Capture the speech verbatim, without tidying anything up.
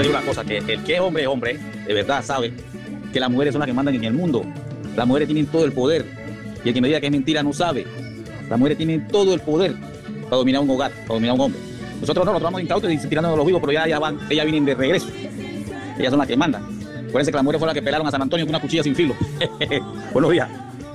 le digo una cosa, que el que es hombre es hombre, de verdad sabe que las mujeres son las que mandan en el mundo. Las mujeres tienen todo el poder. Y el que me diga que es mentira no sabe. Las mujeres tienen todo el poder para dominar un hogar, para dominar un hombre. Nosotros no, nosotros vamos incautos y tirándonos los vivos, pero ya, ya van, ellas vienen de regreso. Ellas son las que mandan. Acuérdense que las mujeres fueron las que pelaron a San Antonio con una cuchilla sin filo. Buenos días.